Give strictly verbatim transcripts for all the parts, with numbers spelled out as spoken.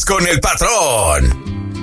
con el patrón.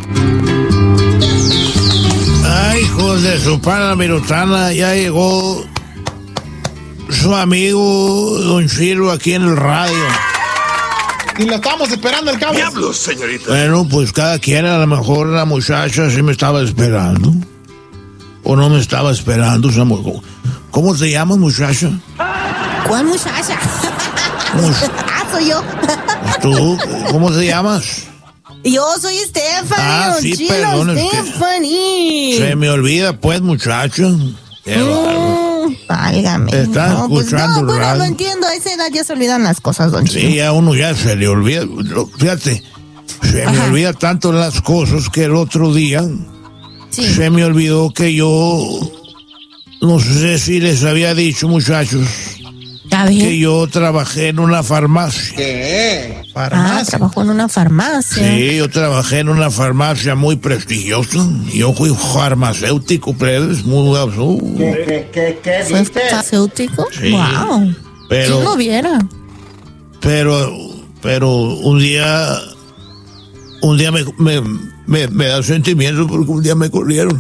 Ay, hijos de su pana mirutana, ya llegó su amigo Don Chilo aquí en el radio. Y lo estábamos esperando el cabo. Diablos, señorita. Bueno, pues cada quien, a lo mejor la muchacha sí me estaba esperando. O no me estaba esperando. ¿Cómo te llamas, muchacha? ¿Cuál muchacha? Ah, soy yo. ¿Tú? ¿Cómo te llamas? Yo soy Stephanie. Ah, sí, Chilo, perdón, es que Stephanie. se me olvida, pues, muchacha. Qué mm, válgame. Estás no, pues, escuchando no, el bueno, radio. lo entiendo. A esa edad ya se olvidan las cosas, don Chilo. Sí, a uno ya se le olvida. Fíjate, se Ajá. me olvida tanto las cosas que el otro día Sí. se me olvidó que yo, no sé si les había dicho, muchachos, A ver. que yo trabajé en una farmacia. ¿Qué? Ah, Farmacia. trabajó en una farmacia. Sí, yo trabajé en una farmacia muy prestigiosa. Yo fui farmacéutico, plebes, muy uh, ¿Qué, qué, qué ¿Fue viste? farmacéutico? Sí. Wow. Pero- ¿Quién lo viera? pero, pero un día, un día me, me, me, me da sentimiento porque un día me corrieron.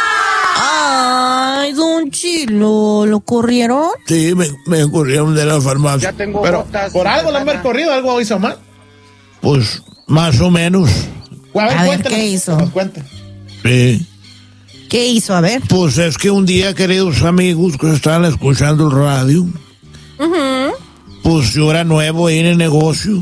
Ay, don Chilo, ¿lo corrieron? Sí, me, me corrieron de la farmacia. tengo Pero botas. por algo le han recorrido, algo hizo mal. Pues más o menos, A ver, A ver, cuéntanos, ¿qué hizo? que nos cuente. sí. ¿Qué hizo? A ver. Pues es que un día, queridos amigos que están escuchando el radio, pues yo era nuevo ahí en el negocio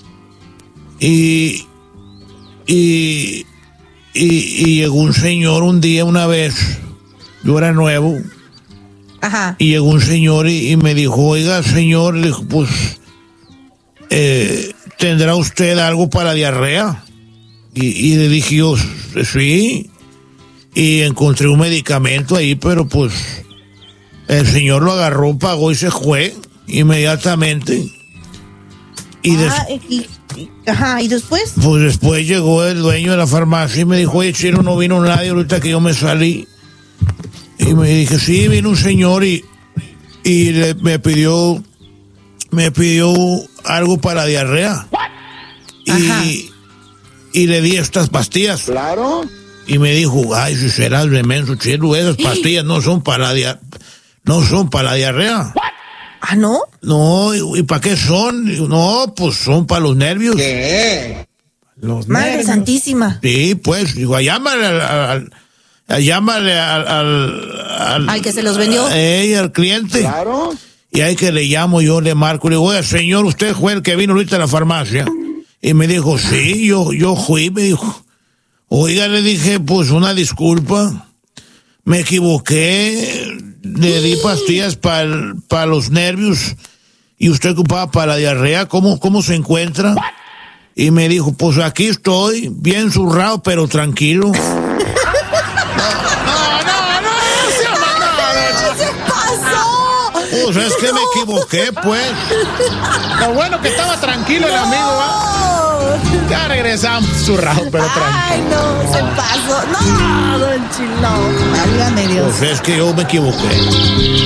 y, y, y, y llegó un señor un día, una vez, yo era nuevo, Ajá. y llegó un señor y, y me dijo, oiga, señor, le dijo, pues, eh, ¿tendrá usted algo para diarrea? Y, y le dije yo, sí, y encontré un medicamento ahí, pero pues el señor lo agarró, pagó y se fue inmediatamente. Y des- Ah, y, y- ajá, ¿y después? pues después llegó el dueño de la farmacia y me dijo, oye, Chino, no vino nadie ahorita que yo me salí. Y me dije, sí, vino un señor y, y le- me pidió, me pidió algo para diarrea. Ajá. Y, y le di estas pastillas. Claro. Y me dijo, ay, si serás inmenso, Chino, esas pastillas no son para dia- no son para la diarrea. Ah, ¿no? No, ¿y, y para qué son? Digo, no, pues son para los nervios. ¿Qué? Los Madre nervios. santísima. Sí, pues, digo, llámale al, al- al- llámale al, al, al, Al que se los vendió. a ella, al cliente. Claro. Y ahí que le llamo, yo le marco, le digo, oiga, señor, usted fue el que vino ahorita a la farmacia. Y me dijo, sí, yo, yo fui, me dijo. Oiga, le dije, pues una disculpa, me equivoqué, le di pastillas para los nervios y usted ocupaba para la diarrea, ¿cómo, cómo se encuentra? Y me dijo, pues aquí estoy, bien zurrado, pero tranquilo. ¿Qué pasó? Pues es que me equivoqué, pues. Lo bueno que estaba tranquilo el amigo, ¿va? No. Ya regresamos, zurrado, pero Ay, tranquilo. no, se pasó. No, don Chilo. Válgame Dios. Pues es que yo me equivoqué.